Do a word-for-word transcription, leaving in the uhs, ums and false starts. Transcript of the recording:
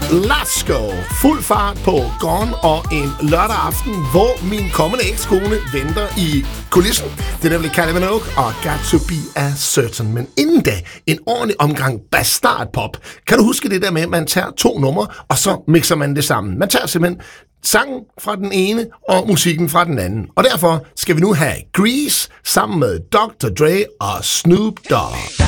Let's go! Fuld fart på Gone og en lørdag aften, hvor min kommende ekskone venter i kulissen. Det er nemlig Kylie Minogue og Got To Be A Certain. Men inden da, en ordentlig omgang bastardpop. Kan du huske det der med, at man tager to numre, og så mixer man det sammen? Man tager simpelthen sangen fra den ene og musikken fra den anden. Og derfor skal vi nu have Grease sammen med doktor Dre og Snoop Dogg.